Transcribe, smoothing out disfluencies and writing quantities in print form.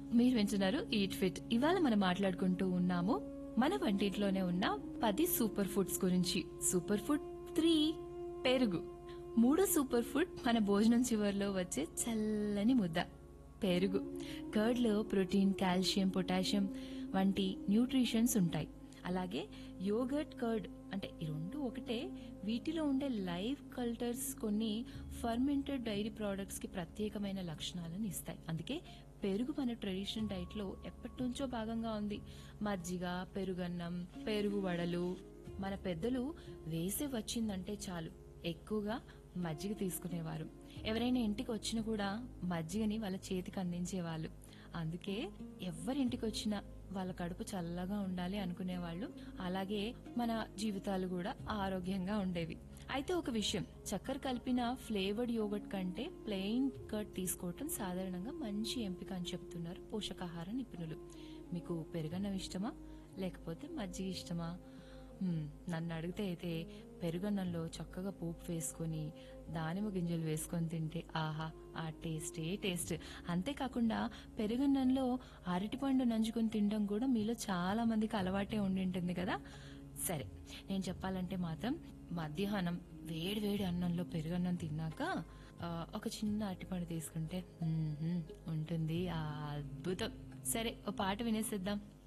మీరు వింటున్నారు eat fit. ఇవాళ మనం మాట్లాడుకుంటూ ఉన్నాము మన వంటింట్లోనే ఉన్న 10 సూపర్ ఫుడ్స్ గురించి. సూపర్ ఫుడ్ 3 పెరుగు. మూడో సూపర్ ఫుడ్ మన భోజనం చివర్లో వచ్చే చల్లని ముద్ద పెరుగు. కర్డ్ లో ప్రోటీన్, కాల్షియం, పొటాషియం వంటి న్యూట్రిషన్స్ ఉంటాయి. అలాగే యోగర్ట్, కర్డ్ అంటే ఈ రెండు ఒకటే. వీటిలో ఉండే లైవ్ కల్చర్స్ కొన్ని ఫర్మెంటెడ్ డైరీ ప్రొడక్ట్స్ కి ప్రత్యేకమైన లక్షణాలను ఇస్తాయి. అందుకే పెరుగు మన ట్రెడిషనల్ డైట్ లో ఎప్పటి నుంచో భాగంగా ఉంది. మజ్జిగ, పెరుగన్నం, పెరుగు వడలు. మన పెద్దలు వేసే వచ్చిందంటే చాలు ఎక్కువగా మజ్జిగ తీసుకునేవారు. ఎవరైనా ఇంటికి వచ్చినా కూడా మజ్జిగని వాళ్ళ చేతికి అందించేవాళ్ళు. అందుకే ఎవరింటికి వచ్చినా వాళ్ళ కడుపు చల్లగా ఉండాలి అనుకునేవాళ్ళు. అలాగే మన జీవితాలు కూడా ఆరోగ్యంగా ఉండేవి. అయితే ఒక విషయం, చక్కెర కలిపిన ఫ్లేవర్డ్ యోగర్ట్ కంటే ప్లెయిన్ కర్డ్ తీసుకోవటం సాధారణంగా మంచి ఎంపిక అని చెప్తున్నారు పోషకాహార నిపుణులు. మీకు పెరుగన్నం ఇష్టమా లేకపోతే మజ్జిగ ఇష్టమా? నన్ను అడిగితే అయితే పెరుగన్నంలో చక్కగా పోపు వేసుకొని దానిమ్మ గింజలు వేసుకొని తింటే ఆహా, ఆ టేస్టే టేస్ట్. అంతేకాకుండా పెరుగన్నంలో అరటిపండు నంచుకొని తినడం కూడా మీలో చాలా మందికి అలవాటే ఉండి ఉంటుంది కదా. సరే, నేను చెప్పాలంటే మాత్రం మధ్యాహ్నం వేడి వేడి అన్నంలో పెరుగన్నం తిన్నాక ఒక చిన్న అరటిపండు తీసుకుంటే ఉంటుంది ఆ అద్భుతం. సరే, ఓ పాట వినేసేద్దాం.